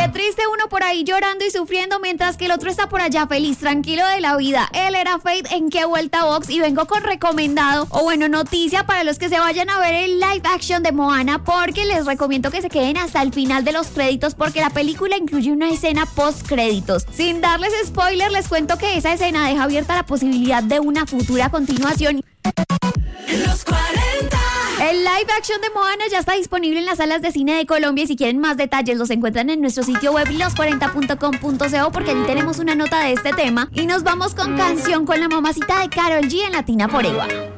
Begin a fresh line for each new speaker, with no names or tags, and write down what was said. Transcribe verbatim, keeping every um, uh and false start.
Qué triste uno por ahí llorando y sufriendo mientras que el otro está por allá feliz, tranquilo de la vida. Él era Fate en Qué Vuelta Box y vengo con recomendado, o bueno, noticia para los que se vayan a ver el live action de Moana, porque les recomiendo que se queden hasta el final de los créditos porque la película incluye una escena post créditos. Sin darles spoiler, les cuento que esa escena deja abierta la posibilidad de una futura continuación.
Los cuarenta.
El live action de Moana ya está disponible en las salas de cine de Colombia y si quieren más detalles los encuentran en nuestro sitio web los cuarenta punto com punto co porque allí tenemos una nota de este tema y nos vamos con canción con la mamacita de Karol G en Latina Forever.